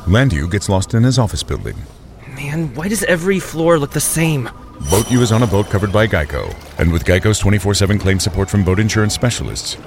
Landu gets lost in his office building. Man, why does every floor look the same? Boat U is on a boat covered by Geico. And with Geico's 24/7 claim support from boat insurance specialists,